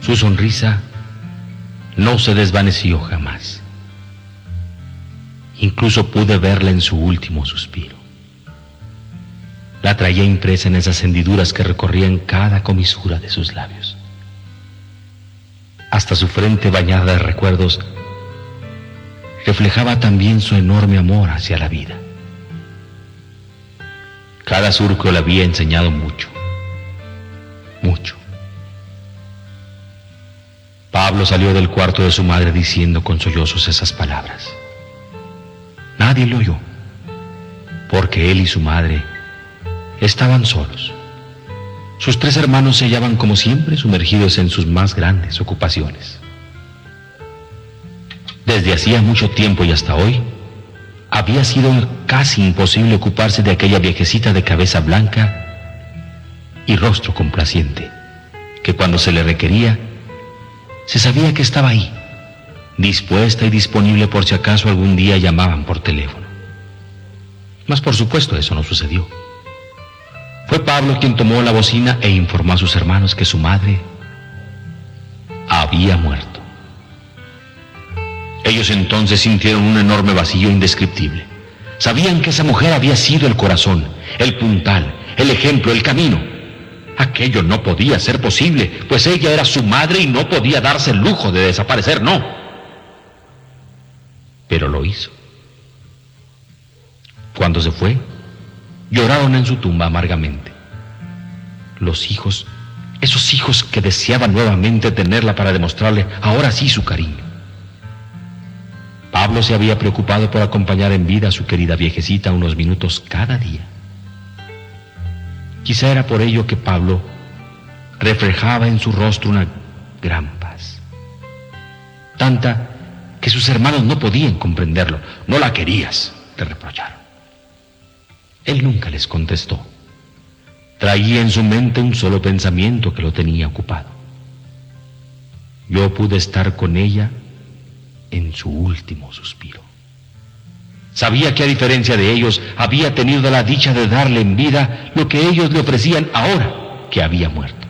Su sonrisa no se desvaneció jamás. Incluso pude verla en su último suspiro. La traía impresa en esas hendiduras que recorrían cada comisura de sus labios. Hasta su frente bañada de recuerdos reflejaba también su enorme amor hacia la vida. Cada surco le había enseñado mucho, mucho. Pablo salió del cuarto de su madre diciendo con sollozos esas palabras. Nadie lo oyó, porque él y su madre estaban solos. Sus 3 hermanos se hallaban como siempre sumergidos en sus más grandes ocupaciones. Desde hacía mucho tiempo y hasta hoy, había sido casi imposible ocuparse de aquella viejecita de cabeza blanca y rostro complaciente, que cuando se le requería, se sabía que estaba ahí, dispuesta y disponible por si acaso algún día llamaban por teléfono. Mas por supuesto eso no sucedió. Fue Pablo quien tomó la bocina e informó a sus hermanos que su madre había muerto. Ellos entonces sintieron un enorme vacío indescriptible. Sabían que esa mujer había sido el corazón, el puntal, el ejemplo, el camino. Aquello no podía ser posible, pues ella era su madre y no podía darse el lujo de desaparecer, no. Pero lo hizo. Cuando se fue, lloraron en su tumba amargamente. Los hijos, esos hijos que deseaban nuevamente tenerla para demostrarle ahora sí su cariño. Pablo se había preocupado por acompañar en vida a su querida viejecita unos minutos cada día. Quizá era por ello que Pablo reflejaba en su rostro una gran paz. Tanta que sus hermanos no podían comprenderlo. No la querías, le reprocharon. Él nunca les contestó. Traía en su mente un solo pensamiento que lo tenía ocupado. Yo pude estar con ella en su último suspiro. Sabía que a diferencia de ellos, había tenido la dicha de darle en vida lo que ellos le ofrecían ahora que había muerto.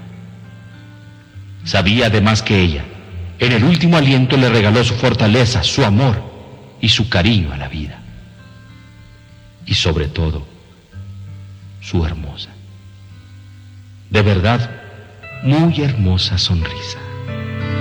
Sabía además que ella, en el último aliento, le regaló su fortaleza, su amor y su cariño a la vida. Y sobre todo, su hermosa, de verdad, muy hermosa sonrisa.